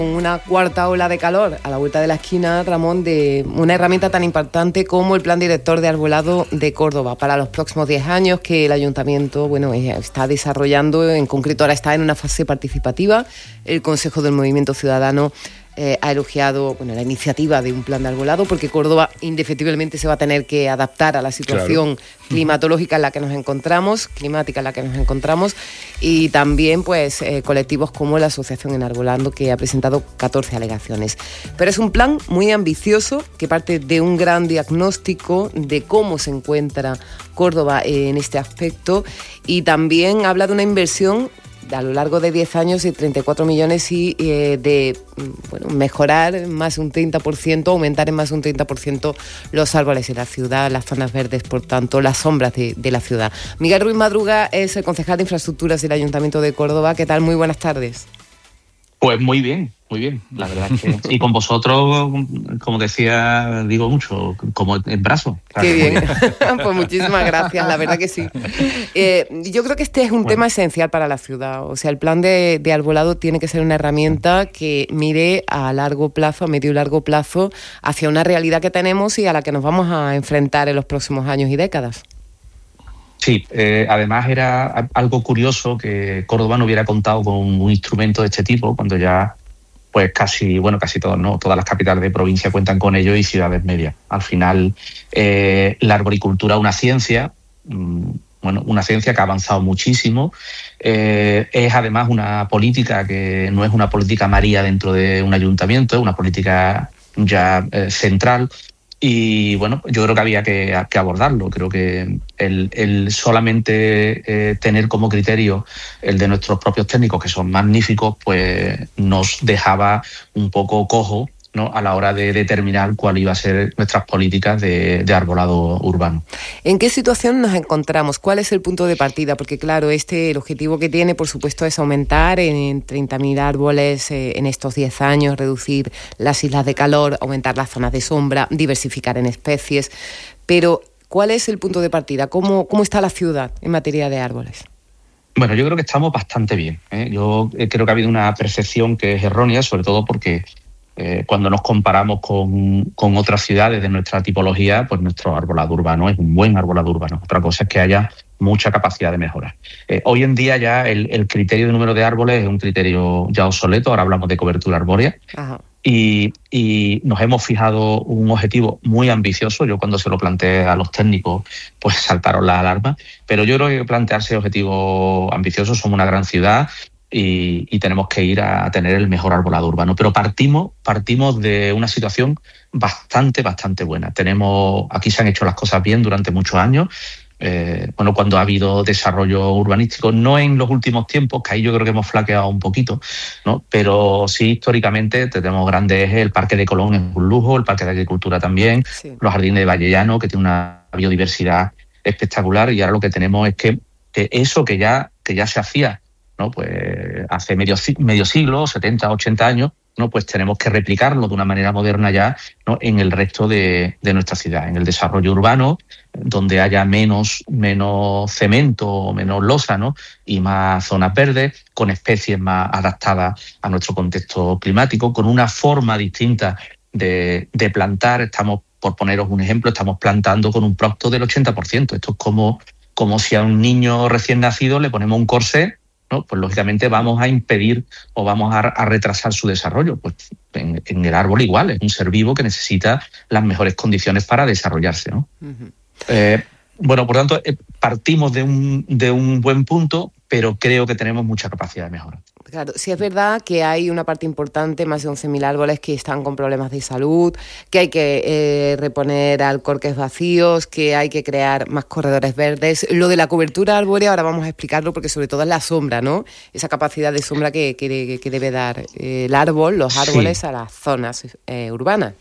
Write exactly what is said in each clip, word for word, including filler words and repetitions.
Una cuarta ola de calor a la vuelta de la esquina, Ramón, de una herramienta tan importante como el Plan Director de Arbolado de Córdoba para los próximos diez años que el Ayuntamiento bueno, está desarrollando. En concreto ahora está en una fase participativa. El Consejo del Movimiento Ciudadano Eh, ha elogiado bueno, la iniciativa de un plan de arbolado, porque Córdoba indefectiblemente se va a tener que adaptar a la situación claro. climatológica en la que nos encontramos, climática en la que nos encontramos, y también pues eh, colectivos como la Asociación Enarbolando, que ha presentado catorce alegaciones. Pero es un plan muy ambicioso que parte de un gran diagnóstico de cómo se encuentra Córdoba en este aspecto, y también habla de una inversión a lo largo de diez años de treinta y cuatro millones y eh, de bueno, mejorar más de un treinta por ciento, aumentar en más de un treinta por ciento los árboles de la ciudad, las zonas verdes, por tanto, las sombras de, de la ciudad. Miguel Ruiz Madruga es el concejal de Infraestructuras del Ayuntamiento de Córdoba. ¿Qué tal? Muy buenas tardes. Pues muy bien, muy bien, la verdad es que... Y con vosotros, como decía, digo mucho, como en brazos. Claro. Qué bien, pues muchísimas gracias, la verdad que sí. Eh, yo creo que este es un bueno. tema esencial para la ciudad. O sea, el plan de, de arbolado tiene que ser una herramienta que mire a largo plazo, a medio y largo plazo, hacia una realidad que tenemos y a la que nos vamos a enfrentar en los próximos años y décadas. Sí, eh, además era algo curioso que Córdoba no hubiera contado con un instrumento de este tipo cuando ya, pues casi, bueno, casi todos, ¿no? Todas las capitales de provincia cuentan con ello y ciudades medias. Al final, eh, la arboricultura es una ciencia, mmm, bueno, una ciencia que ha avanzado muchísimo. Eh, es además una política que no es una política María dentro de un ayuntamiento, es una política ya eh, central. Y bueno, yo creo que había que, que abordarlo. Creo que el, el solamente eh, tener como criterio el de nuestros propios técnicos, que son magníficos, pues nos dejaba un poco cojo, ¿no? A la hora de determinar cuál iba a ser nuestras políticas de, de arbolado urbano. ¿En qué situación nos encontramos? ¿Cuál es el punto de partida? Porque claro, este el objetivo que tiene, por supuesto, es aumentar en treinta mil árboles eh, en estos diez años, reducir las islas de calor, aumentar las zonas de sombra, diversificar en especies. Pero, ¿cuál es el punto de partida? ¿Cómo, cómo está la ciudad en materia de árboles? Bueno, yo creo que estamos bastante bien, ¿eh? Yo creo que ha habido una percepción que es errónea, sobre todo porque Eh, cuando nos comparamos con, con otras ciudades de nuestra tipología, pues nuestro arbolado urbano es un buen arbolado urbano. Otra cosa es que haya mucha capacidad de mejora. Eh, hoy en día ya el, el criterio de número de árboles es un criterio ya obsoleto, ahora hablamos de cobertura arbórea. Ajá. Y, y nos hemos fijado un objetivo muy ambicioso. Yo cuando se lo planteé a los técnicos, pues saltaron las alarmas. Pero yo creo que plantearse objetivos ambiciosos, somos una gran ciudad, Y, y tenemos que ir a tener el mejor arbolado urbano. Pero partimos, partimos de una situación bastante, bastante buena. Tenemos, aquí se han hecho las cosas bien durante muchos años. Eh, bueno, cuando ha habido desarrollo urbanístico, no en los últimos tiempos, que ahí yo creo que hemos flaqueado un poquito, ¿no? Pero sí, históricamente tenemos grandes ejes. El Parque de Colón es un lujo, el Parque de Agricultura también, sí. Los Jardines de Vallellano, que tiene una biodiversidad espectacular, y ahora lo que tenemos es que, que eso que ya, que ya se hacía, ¿no? Pues hace medio, medio siglo, setenta, ochenta años, ¿no? Pues tenemos que replicarlo de una manera moderna ya, ¿no? En el resto de, de nuestra ciudad, en el desarrollo urbano, donde haya menos, menos cemento, menos losa, ¿no? Y más zonas verdes, con especies más adaptadas a nuestro contexto climático, con una forma distinta de, de plantar. Estamos, por poneros un ejemplo, estamos plantando con un procto del ochenta por ciento. Esto es como, como si a un niño recién nacido le ponemos un corsé, ¿no? Pues lógicamente vamos a impedir o vamos a, a retrasar su desarrollo. Pues en, en el árbol igual, es un ser vivo que necesita las mejores condiciones para desarrollarse, ¿no? Uh-huh. Eh, bueno, por tanto, eh, partimos de un, de un buen punto, pero creo que tenemos mucha capacidad de mejora. Claro, sí es verdad que hay una parte importante, más de once mil árboles que están con problemas de salud, que hay que eh, reponer alcorques vacíos, que hay que crear más corredores verdes. Lo de la cobertura arbórea ahora vamos a explicarlo, porque sobre todo es la sombra, ¿no? Esa capacidad de sombra que, que, que debe dar eh, el árbol, los árboles, sí, a las zonas eh, urbanas.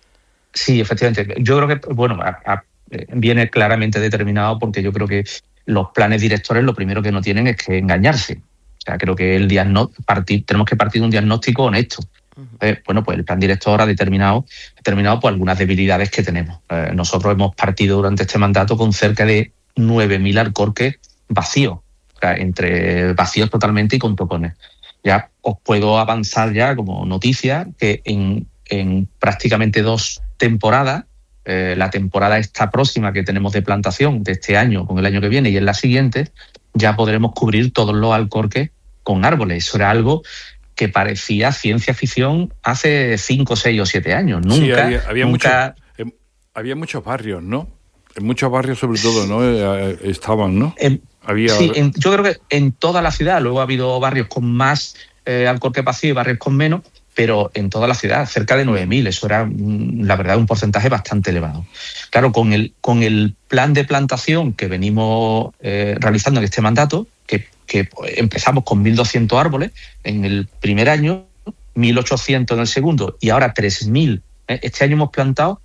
Sí, efectivamente. Yo creo que, bueno, a, a, viene claramente determinado, porque yo creo que los planes directores lo primero que no tienen es que engañarse. O sea, creo que el diagnóstico, partir, tenemos que partir de un diagnóstico honesto. Eh, bueno, pues el plan director ha determinado, determinado por algunas debilidades que tenemos. Eh, nosotros hemos partido durante este mandato con cerca de nueve mil alcorques vacíos, o sea, entre vacíos totalmente y con tocones. Ya os puedo avanzar ya como noticia que en, en prácticamente dos temporadas, eh, la temporada esta próxima que tenemos de plantación de este año con el año que viene y en la siguiente, ya podremos cubrir todos los alcorques con árboles. Eso era algo que parecía ciencia ficción hace cinco, seis o siete años. Nunca, sí, había, había, nunca... mucho, eh, había muchos barrios, ¿no? En muchos barrios sobre todo, ¿no? Eh, estaban, ¿no? En, había... Sí, en, yo creo que en toda la ciudad. Luego ha habido barrios con más eh, alcorque vacío y barrios con menos, pero en toda la ciudad, cerca de nueve mil. Eso era, la verdad, un porcentaje bastante elevado. Claro, con el, con el plan de plantación que venimos eh, realizando en este mandato, que, que empezamos con mil doscientos árboles en el primer año, mil ochocientos en el segundo y ahora tres mil. Este año hemos plantado,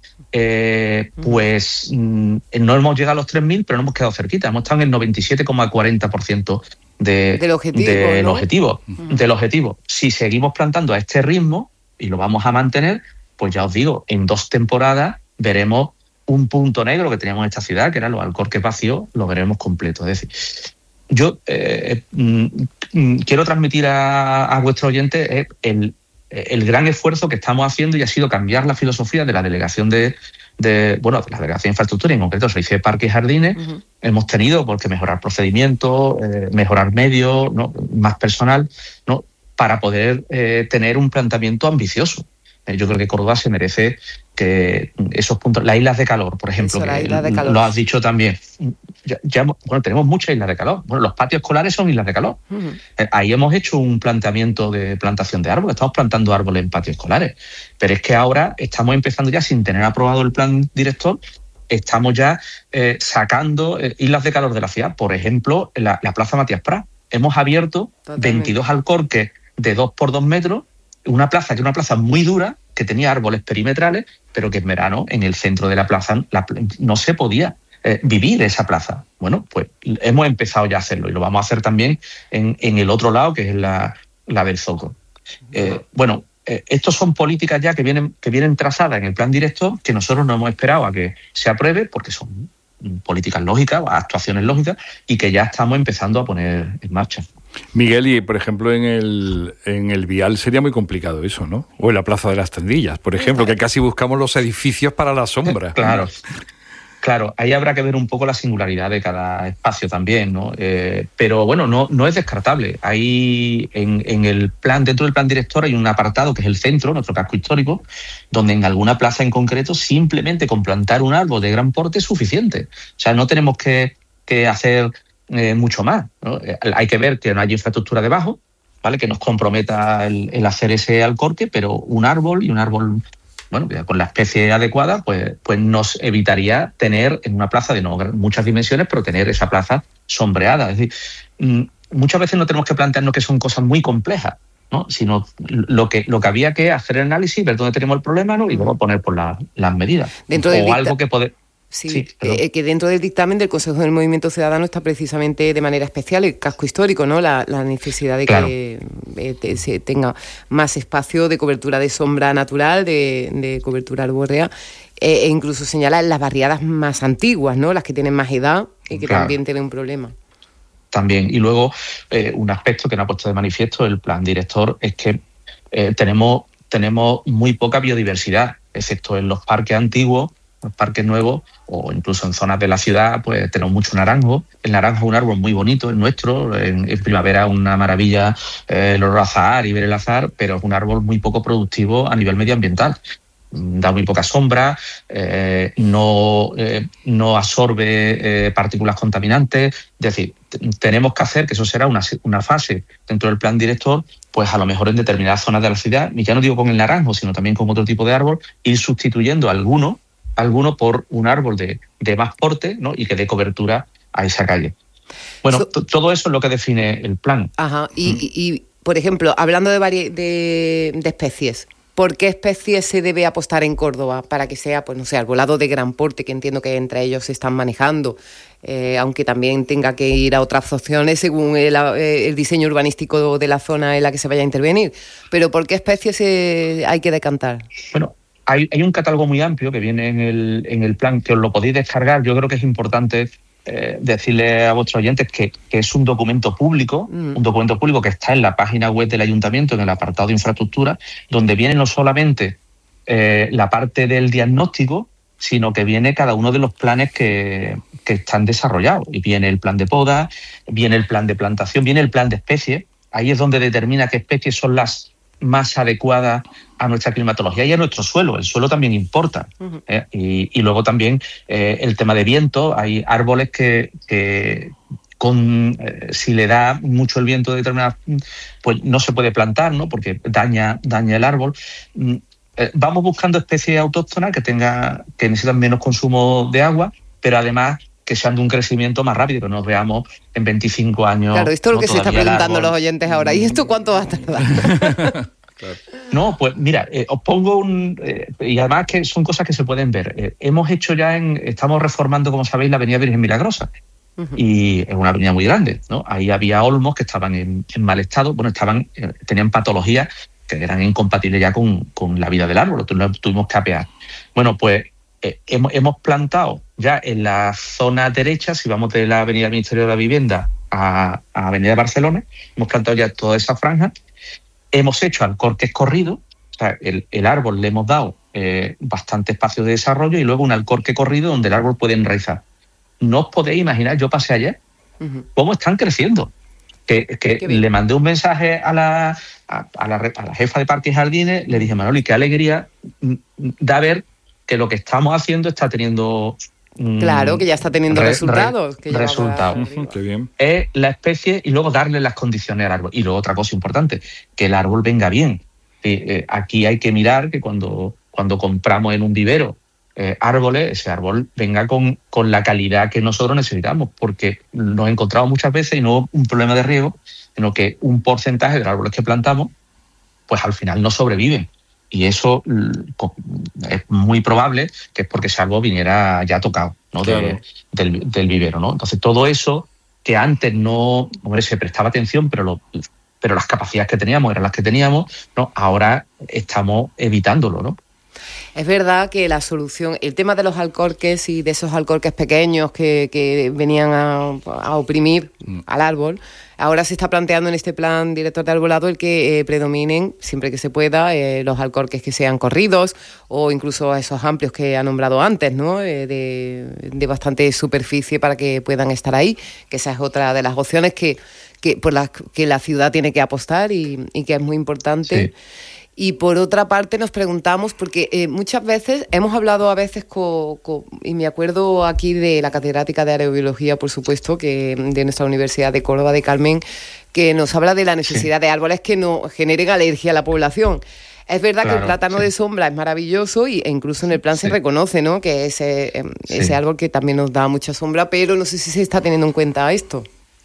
eh, pues mm, no hemos llegado a los tres mil, pero no hemos quedado cerquita. Hemos estado en el noventa y siete coma cuarenta por ciento de, del objetivo. Del, ¿no? objetivo, uh-huh. del objetivo. Si seguimos plantando a este ritmo y lo vamos a mantener, pues ya os digo, en dos temporadas veremos un punto negro que teníamos en esta ciudad, que eran los alcorques vacíos, lo veremos completo. Es decir, yo eh, mm, mm, quiero transmitir a, a vuestros oyentes eh, el el gran esfuerzo que estamos haciendo y ha sido cambiar la filosofía de la delegación de, de bueno, de la delegación de infraestructura y en concreto el servicio de parques y jardines. Uh-huh. Hemos tenido porque mejorar procedimientos, eh, mejorar medios, ¿no? Más personal, ¿no? Para poder eh, tener un planteamiento ambicioso. Eh, yo creo que Córdoba se merece que esos puntos, las islas de calor, por ejemplo, Eso, que isla de calor. Lo has dicho también. Ya, ya, bueno, tenemos muchas islas de calor. Bueno, los patios escolares son islas de calor. Uh-huh. Eh, ahí hemos hecho un planteamiento de plantación de árboles. Estamos plantando árboles en patios escolares. Pero es que ahora estamos empezando ya, sin tener aprobado el plan director, estamos ya eh, sacando eh, islas de calor de la ciudad. Por ejemplo, la, la Plaza Matías Prat. Hemos abierto Totalmente. veintidós alcorques de dos por dos metros. Una plaza que es una plaza muy dura, que tenía árboles perimetrales, pero que en verano en el centro de la plaza la, no se podía eh, vivir esa plaza. Bueno, pues hemos empezado ya a hacerlo y lo vamos a hacer también en, en el otro lado, que es la, la del Zoco. Eh, bueno, eh, estos son políticas ya que vienen, que vienen trazadas en el plan director, que nosotros no hemos esperado a que se apruebe, porque son políticas lógicas, actuaciones lógicas, y que ya estamos empezando a poner en marcha. Miguel, y por ejemplo en el en el Vial sería muy complicado eso, ¿no? O en la Plaza de las Tendillas, por ejemplo, que casi buscamos los edificios para la sombra. Claro, claro, ahí habrá que ver un poco la singularidad de cada espacio también, ¿no? Eh, pero bueno, no, no es descartable. Hay en, en el plan, dentro del plan director hay un apartado que es el centro, nuestro casco histórico, donde en alguna plaza en concreto simplemente con plantar un árbol de gran porte es suficiente. O sea, no tenemos que, que hacer Eh, mucho más, ¿no? Eh, hay que ver que no hay infraestructura debajo, ¿vale? Que nos comprometa el, el hacer ese alcorque, pero un árbol y un árbol, bueno, con la especie adecuada, pues, pues nos evitaría tener en una plaza de no muchas dimensiones, pero tener esa plaza sombreada. Es decir, muchas veces no tenemos que plantearnos que son cosas muy complejas, ¿no? Sino lo que lo que había que hacer el análisis, ver dónde tenemos el problema, ¿no? Y luego poner por la, las medidas. Dentro o del algo dicta- que poder... Sí, sí eh, que dentro del dictamen del Consejo del Movimiento Ciudadano está precisamente de manera especial el casco histórico, ¿no? La, la necesidad de claro. que eh, te, se tenga más espacio de cobertura de sombra natural, de, de cobertura arbórea, eh, e incluso señala las barriadas más antiguas, ¿no? Las que tienen más edad y que claro. también tienen un problema. También. Y luego, eh, un aspecto que no ha puesto de manifiesto el plan director es que eh, tenemos, tenemos muy poca biodiversidad, excepto en los parques antiguos, los parques nuevos o incluso en zonas de la ciudad, pues tenemos mucho naranjo. El naranjo es un árbol muy bonito, es nuestro, en, en primavera es una maravilla eh, el olor a azahar y ver el azahar, pero es un árbol muy poco productivo a nivel medioambiental. Da muy poca sombra, eh, no, eh, no absorbe eh, partículas contaminantes. Es decir, t- tenemos que hacer, que eso será una, una fase dentro del plan director, pues a lo mejor en determinadas zonas de la ciudad, y ya no digo con el naranjo, sino también con otro tipo de árbol, ir sustituyendo alguno alguno por un árbol de, de más porte, ¿no? Y que dé cobertura a esa calle. Bueno, so, t- todo eso es lo que define el plan. Ajá, y, mm. y, y por ejemplo, hablando de, vari- de, de especies, ¿por qué especies se debe apostar en Córdoba para que sea, pues no sé, arbolado de gran porte, que entiendo que entre ellos se están manejando, eh, aunque también tenga que ir a otras opciones según el, el diseño urbanístico de la zona en la que se vaya a intervenir? Pero ¿por qué especies eh, hay que decantar? Bueno, Hay, hay un catálogo muy amplio que viene en el, en el plan, que os lo podéis descargar. Yo creo que es importante eh, decirle a vuestros oyentes que, que es un documento público, mm. un documento público que está en la página web del ayuntamiento, en el apartado de infraestructura, donde viene no solamente eh, la parte del diagnóstico, sino que viene cada uno de los planes que, que están desarrollados. Y viene el plan de poda, viene el plan de plantación, viene el plan de especies. Ahí es donde determina qué especies son las más adecuadas a nuestra climatología y a nuestro suelo. El suelo también importa. Uh-huh. ¿eh? Y, y luego también eh, el tema de viento. Hay árboles que, que con eh, si le da mucho el viento determinado, pues no se puede plantar, ¿no? Porque daña, daña el árbol. Eh, vamos buscando especies autóctonas que tenga, que necesitan menos consumo de agua, pero además que sean de un crecimiento más rápido, que nos veamos en veinticinco años. Claro, esto es lo ¿no? que Todavía se está preguntando los oyentes ahora. ¿Y esto cuánto va a tardar? Claro. No, pues mira, eh, os pongo un... Eh, y además que son cosas que se pueden ver. Eh, hemos hecho ya, en estamos reformando, como sabéis, la avenida Virgen Milagrosa. Uh-huh. Y es una avenida muy grande, ¿no? Ahí había olmos que estaban en, en mal estado, bueno, estaban eh, tenían patologías que eran incompatibles ya con, con la vida del árbol, lo tuvimos que apear. Bueno, pues eh, hemos, hemos plantado ya en la zona derecha, si vamos de la avenida Ministerio de la Vivienda a, a avenida Barcelona, hemos plantado ya toda esa franja, hemos hecho alcorques corridos, o sea, el, el árbol le hemos dado eh, bastante espacio de desarrollo y luego un alcorque corrido donde el árbol puede enraizar. No os podéis imaginar, yo pasé ayer, uh-huh. cómo están creciendo. Que, que le mandé un mensaje a la, a, a, la, a la jefa de Parques y Jardines, le dije, Manoli, qué alegría da ver que lo que estamos haciendo está teniendo... Mmm, claro, que ya está teniendo re, resultados. Re, que resultados. Qué bien. Es la especie y luego darle las condiciones al árbol. Y luego otra cosa importante, que el árbol venga bien. Eh, eh, aquí hay que mirar que cuando, cuando compramos en un vivero Eh, árboles, ese árbol venga con, con la calidad que nosotros necesitamos, porque nos encontramos muchas veces, y no un problema de riego, sino que un porcentaje de los árboles que plantamos, pues al final no sobreviven. Y eso es muy probable que es porque ese árbol viniera ya tocado, ¿no? Claro. de, del, del vivero, ¿no? Entonces todo eso que antes no, hombre, se prestaba atención, pero lo, pero las capacidades que teníamos eran las que teníamos, ¿no? Ahora estamos evitándolo, ¿no? Es verdad que la solución, el tema de los alcorques y de esos alcorques pequeños que, que venían a, a oprimir mm. al árbol, ahora se está planteando en este plan director de arbolado el que eh, predominen, siempre que se pueda, eh, los alcorques que sean corridos o incluso esos amplios que ha nombrado antes, ¿no? Eh, de, de bastante superficie para que puedan estar ahí, que esa es otra de las opciones que, que por las que la ciudad tiene que apostar y, y que es muy importante. Sí. Y por otra parte nos preguntamos, porque eh, muchas veces hemos hablado a veces con, con, y me acuerdo aquí de la catedrática de aerobiología, por supuesto, que de nuestra Universidad de Córdoba, de Carmen, que nos habla de la necesidad sí. de árboles que no generen alergia a la población. Es verdad claro, que el plátano sí. de sombra es maravilloso y, e incluso en el plan sí. se reconoce, ¿no? Que ese, eh, sí. ese árbol que también nos da mucha sombra, pero no sé si se está teniendo en cuenta esto.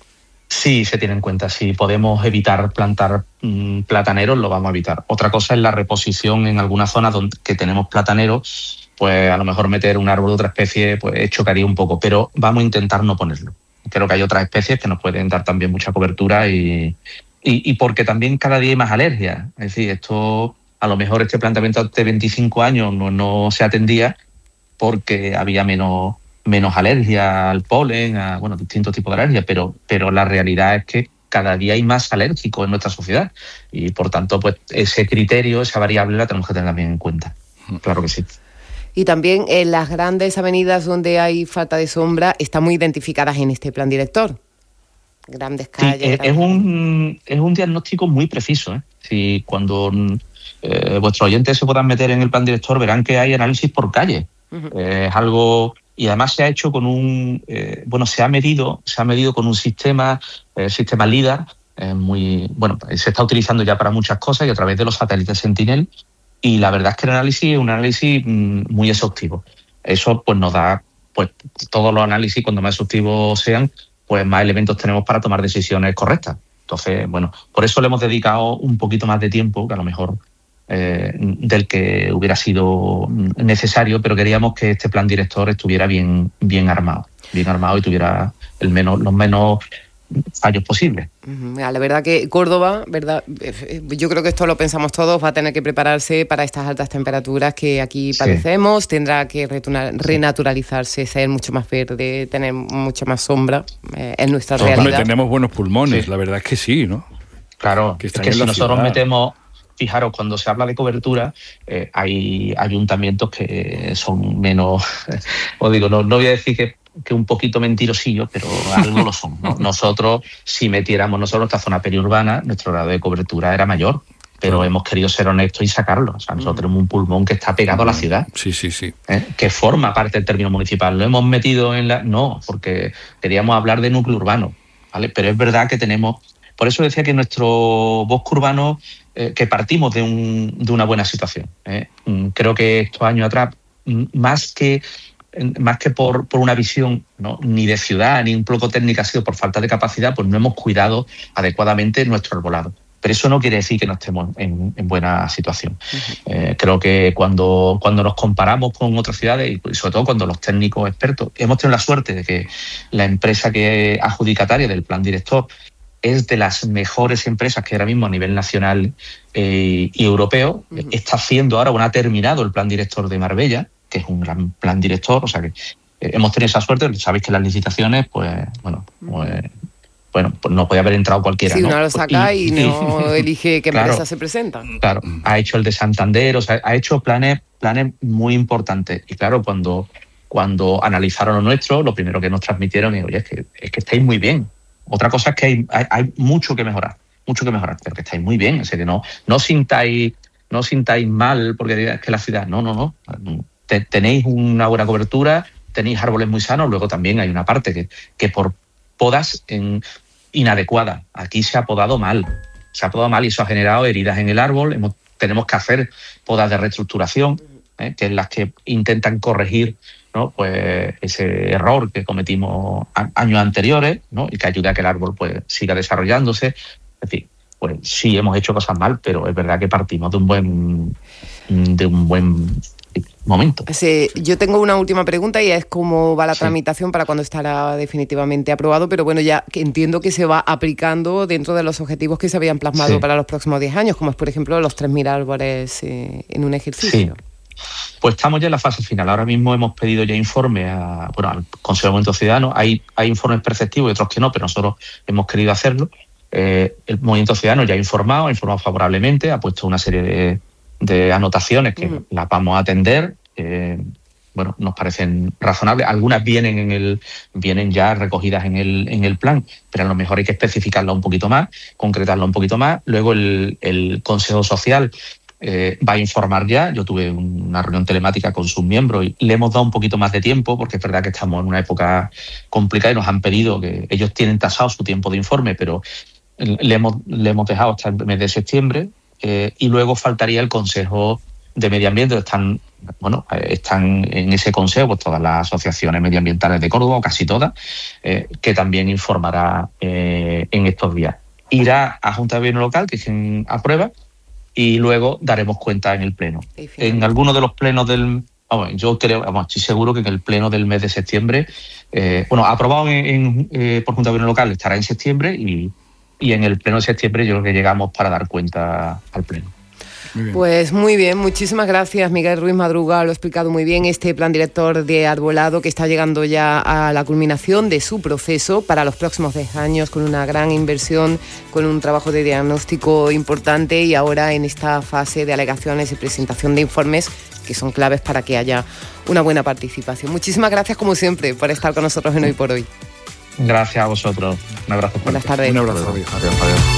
Sí, se tiene en cuenta. Si podemos evitar plantar mmm, plataneros, lo vamos a evitar. Otra cosa es la reposición en algunas zonas donde que tenemos plataneros, pues a lo mejor meter un árbol de otra especie pues chocaría un poco, pero vamos a intentar no ponerlo. Creo que hay otras especies que nos pueden dar también mucha cobertura y, y, y porque también cada día hay más alergias. Es decir, esto a lo mejor este planteamiento de veinticinco años no, no se atendía porque había menos... menos alergia al polen, a bueno, distintos tipos de alergia, pero, pero la realidad es que cada día hay más alérgicos en nuestra sociedad y por tanto pues ese criterio, esa variable la tenemos que tener también en cuenta. Claro que sí. Y también en las grandes avenidas donde hay falta de sombra están muy identificadas en este plan director. Grandes calles. Sí, grandes... Es, un, es un diagnóstico muy preciso. ¿eh? Si cuando eh, vuestros oyentes se puedan meter en el plan director verán que hay análisis por calle. Uh-huh. Eh, es algo... Y además se ha hecho con un, eh, bueno, se ha medido, se ha medido con un sistema, el eh, sistema LIDAR, eh, muy, bueno, se está utilizando ya para muchas cosas y a través de los satélites Sentinel. Y la verdad es que el análisis es un análisis mmm, muy exhaustivo. Eso pues nos da, pues todos los análisis, cuando más exhaustivos sean, pues más elementos tenemos para tomar decisiones correctas. Entonces, bueno, por eso le hemos dedicado un poquito más de tiempo, que a lo mejor Eh, del que hubiera sido necesario, pero queríamos que este plan director estuviera bien, bien armado, bien armado y tuviera el menos, los menos fallos posibles. La verdad que Córdoba, verdad, yo creo que esto lo pensamos todos, va a tener que prepararse para estas altas temperaturas que aquí padecemos, sí. Tendrá que renaturalizarse, ser mucho más verde, tener mucha más sombra eh, en nuestra Todos realidad. Tenemos buenos pulmones, sí. La verdad es que sí, ¿no? Claro, que es que si nosotros ciudad. metemos... Fijaros, cuando se habla de cobertura, eh, hay ayuntamientos que son menos, os digo, no, no voy a decir que, que un poquito mentirosillos, pero algo lo son, ¿no? Nosotros, si metiéramos nosotros esta zona periurbana, nuestro grado de cobertura era mayor, pero claro. hemos querido ser honestos y sacarlo. O sea, nosotros mm. tenemos un pulmón que está pegado mm. a la ciudad. Sí, sí, sí. ¿eh? Que forma parte del término municipal. ¿Lo hemos metido en la...? No, porque queríamos hablar de núcleo urbano, ¿vale? Pero es verdad que tenemos... Por eso decía que nuestro bosque urbano, eh, que partimos de, un, de una buena situación. ¿eh? Creo que estos años atrás, más que, más que por, por una visión, ¿no? ni de ciudad, ni un poco técnica, ha sido por falta de capacidad, pues no hemos cuidado adecuadamente nuestro arbolado. Pero eso no quiere decir que no estemos en, en buena situación. Uh-huh. Eh, creo que cuando, cuando nos comparamos con otras ciudades, y sobre todo cuando los técnicos expertos, hemos tenido la suerte de que la empresa que es adjudicataria del plan director es de las mejores empresas que ahora mismo a nivel nacional eh, y europeo. Uh-huh. Está haciendo ahora, bueno, ha terminado el plan director de Marbella, que es un gran plan director, o sea que eh, hemos tenido esa suerte. Sabéis que las licitaciones, pues, bueno, pues, bueno, pues no puede haber entrado cualquiera. Sí, ¿no? uno lo saca y, y no elige qué claro, empresa se presenta. Claro, ha hecho el de Santander, o sea, ha hecho planes, planes muy importantes. Y claro, cuando, cuando analizaron lo nuestro, lo primero que nos transmitieron es, oye, es que, es que estáis muy bien. Otra cosa es que hay, hay, hay mucho que mejorar, mucho que mejorar, pero que estáis muy bien, o sea que no, no sintáis, no sintáis mal porque digáis que la ciudad, no, no, no, Te, tenéis una buena cobertura, tenéis árboles muy sanos, luego también hay una parte que, que por podas en, inadecuadas, aquí se ha podado mal, se ha podado mal y eso ha generado heridas en el árbol, hemos, tenemos que hacer podas de reestructuración, ¿eh? que es las que intentan corregir, ¿no? Pues ese error que cometimos a, años anteriores, ¿no? Y que ayuda a que el árbol pues siga desarrollándose. Es decir, pues sí hemos hecho cosas mal, pero es verdad que partimos de un buen de un buen momento. Sí, yo tengo una última pregunta y es cómo va la sí. tramitación para cuando estará definitivamente aprobado, pero bueno, ya que entiendo que se va aplicando dentro de los objetivos que se habían plasmado sí. para los próximos diez años, como es por ejemplo los tres mil árboles eh, en un ejercicio. Sí. Pues estamos ya en la fase final. Ahora mismo hemos pedido ya informe a, bueno, al Consejo de Movimiento Ciudadano. Hay, hay informes perceptivos y otros que no, pero nosotros hemos querido hacerlo. Eh, el Movimiento Ciudadano ya ha informado, ha informado favorablemente, ha puesto una serie de, de anotaciones que uh-huh. las vamos a atender. Eh, bueno, nos parecen razonables. Algunas vienen en el, vienen ya recogidas en el, en el plan, pero a lo mejor hay que especificarlo un poquito más, concretarlo un poquito más. Luego el, el Consejo Social Eh, va a informar ya. Yo tuve una reunión telemática con sus miembros y le hemos dado un poquito más de tiempo porque es verdad que estamos en una época complicada y nos han pedido que ellos tienen tasado su tiempo de informe, pero le hemos, le hemos dejado hasta el mes de septiembre eh, y luego faltaría el Consejo de Medio Ambiente. Están, bueno, están en ese consejo pues todas las asociaciones medioambientales de Córdoba, o casi todas, eh, que también informará eh, en estos días. Irá a Junta de Gobierno Local, que es quien aprueba, y luego daremos cuenta en el pleno. En alguno de los plenos del... Vamos, yo creo, vamos, estoy seguro que en el pleno del mes de septiembre, eh, bueno, aprobado en, en, eh, por Junta de Gobierno Local estará en septiembre y, y en el pleno de septiembre yo creo que llegamos para dar cuenta al pleno. Muy pues muy bien, muchísimas gracias Miguel Ruiz Madruga, lo ha explicado muy bien este plan director de arbolado que está llegando ya a la culminación de su proceso para los próximos diez años con una gran inversión, con un trabajo de diagnóstico importante y ahora en esta fase de alegaciones y presentación de informes que son claves para que haya una buena participación. Muchísimas gracias como siempre por estar con nosotros en Hoy por Hoy. Gracias a vosotros. Un abrazo. Buenas tardes. Un abrazo. Adiós. Adiós.